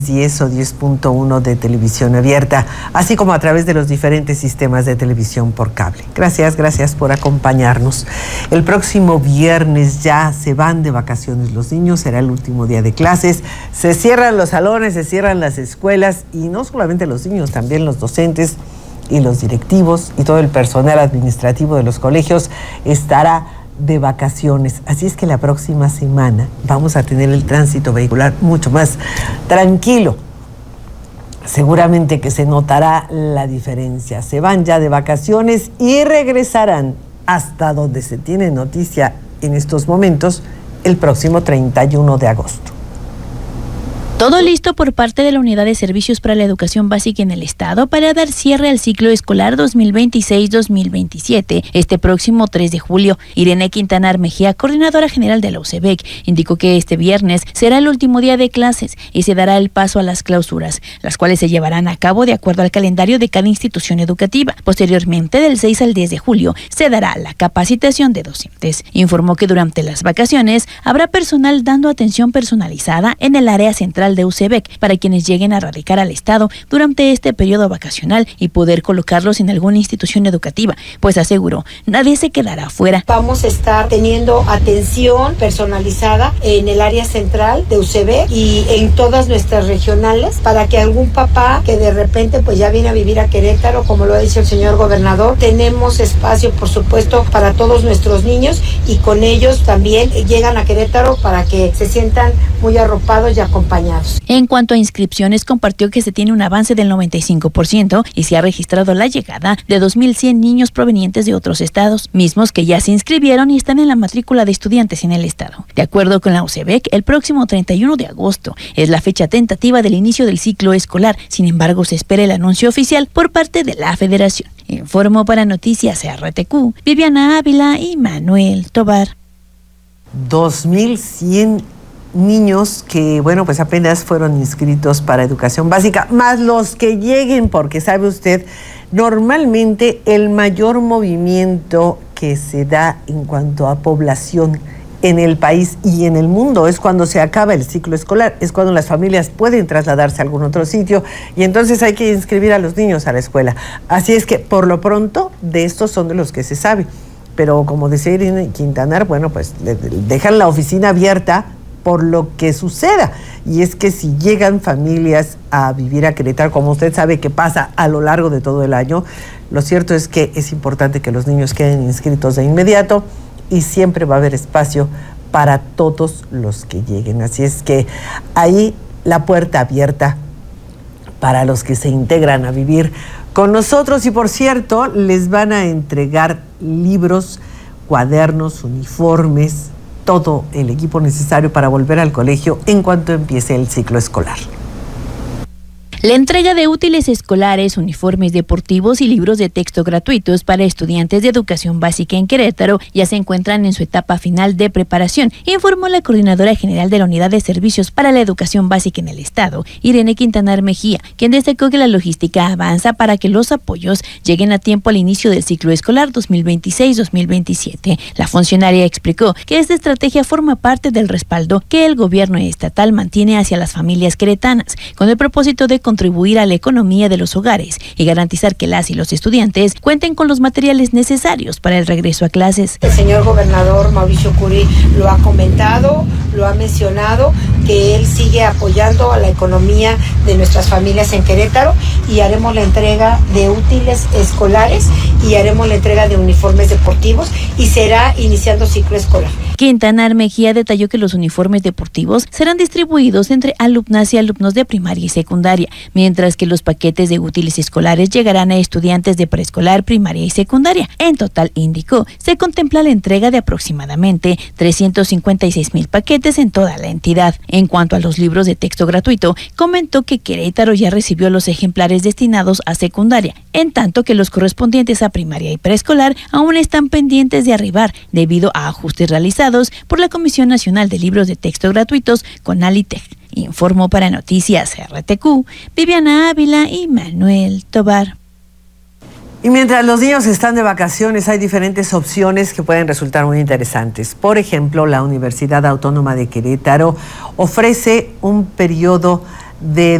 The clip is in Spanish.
10 o 10.1 de televisión abierta, así como a través de los diferentes sistemas de televisión por cable. Gracias por acompañarnos. El próximo viernes ya se van de vacaciones los niños, será el último día de clases, se cierran los salones, se cierran las escuelas y no solamente los niños, también los docentes y los directivos y todo el personal administrativo de los colegios estará de vacaciones. Así es que la próxima semana vamos a tener el tránsito vehicular mucho más tranquilo. Seguramente que se notará la diferencia. Se van ya de vacaciones y regresarán hasta donde se tiene noticia en estos momentos el próximo 31 de agosto. Todo listo por parte de la Unidad de Servicios para la Educación Básica en el Estado para dar cierre al ciclo escolar 2026-2027 este próximo 3 de julio. Irene Quintanar Mejía, coordinadora general de la UCEBEC, indicó que este viernes será el último día de clases y se dará el paso a las clausuras, las cuales se llevarán a cabo de acuerdo al calendario de cada institución educativa. Posteriormente, del 6 al 10 de julio, se dará la capacitación de docentes. Informó que durante las vacaciones habrá personal dando atención personalizada en el área central de UCEBEC para quienes lleguen a radicar al Estado durante este periodo vacacional y poder colocarlos en alguna institución educativa, pues aseguró, nadie se quedará fuera. Vamos a estar teniendo atención personalizada en el área central de UCEBEC y en todas nuestras regionales para que algún papá que de repente pues ya viene a vivir a Querétaro, como lo ha dicho el señor gobernador, tenemos espacio por supuesto para todos nuestros niños y con ellos también llegan a Querétaro para que se sientan muy arropados y acompañados. En cuanto a inscripciones, compartió que se tiene un avance del 95% y se ha registrado la llegada de 2.100 niños provenientes de otros estados, mismos que ya se inscribieron y están en la matrícula de estudiantes en el estado. De acuerdo con la UCEBEC, el próximo 31 de agosto es la fecha tentativa del inicio del ciclo escolar. Sin embargo, se espera el anuncio oficial por parte de la Federación. Informó para Noticias RTQ, Viviana Ávila y Manuel Tobar. 2.100 niños que, bueno, pues apenas fueron inscritos para educación básica, más los que lleguen, porque sabe usted, normalmente el mayor movimiento que se da en cuanto a población en el país y en el mundo es cuando se acaba el ciclo escolar, es cuando las familias pueden trasladarse a algún otro sitio y entonces hay que inscribir a los niños a la escuela. Así es que, por lo pronto, de estos son de los que se sabe. Pero como decía Irene Quintanar, bueno, pues dejan la oficina abierta por lo que suceda. Y es que si llegan familias a vivir a Querétaro, como usted sabe que pasa a lo largo de todo el año, lo cierto es que es importante que los niños queden inscritos de inmediato y siempre va a haber espacio para todos los que lleguen. Así es que ahí la puerta abierta para los que se integran a vivir con nosotros. Y por cierto, les van a entregar libros, cuadernos, uniformes, todo el equipo necesario para volver al colegio en cuanto empiece el ciclo escolar. La entrega de útiles escolares, uniformes deportivos y libros de texto gratuitos para estudiantes de educación básica en Querétaro ya se encuentran en su etapa final de preparación, informó la coordinadora general de la Unidad de Servicios para la Educación Básica en el Estado, Irene Quintanar Mejía, quien destacó que la logística avanza para que los apoyos lleguen a tiempo al inicio del ciclo escolar 2026-2027. La funcionaria explicó que esta estrategia forma parte del respaldo que el gobierno estatal mantiene hacia las familias queretanas, con el propósito de contribuir a la economía de los hogares y garantizar que las y los estudiantes cuenten con los materiales necesarios para el regreso a clases. El señor gobernador Mauricio Curi lo ha comentado, lo ha mencionado, que él sigue apoyando a la economía de nuestras familias en Querétaro y haremos la entrega de útiles escolares y haremos la entrega de uniformes deportivos y será iniciando ciclo escolar. Quintanar Mejía detalló que los uniformes deportivos serán distribuidos entre alumnas y alumnos de primaria y secundaria, mientras que los paquetes de útiles escolares llegarán a estudiantes de preescolar, primaria y secundaria. En total, indicó, se contempla la entrega de aproximadamente 356,000 paquetes en toda la entidad. En cuanto a los libros de texto gratuito, comentó que Querétaro ya recibió los ejemplares destinados a secundaria, en tanto que los correspondientes a primaria y preescolar aún están pendientes de arribar debido a ajustes realizados por la Comisión Nacional de Libros de Texto Gratuitos, CONALITEG. Informó para Noticias RTQ, Viviana Ávila y Manuel Tobar. Y mientras los niños están de vacaciones, hay diferentes opciones que pueden resultar muy interesantes. Por ejemplo, la Universidad Autónoma de Querétaro ofrece un periodo de